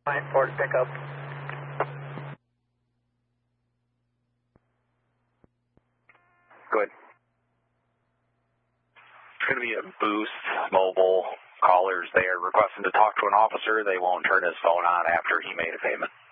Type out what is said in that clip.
Line 4 to pick up. Good. It's going to be a Boost Mobile. Callers there requesting to talk to an officer. They won't turn his phone on after he made a payment.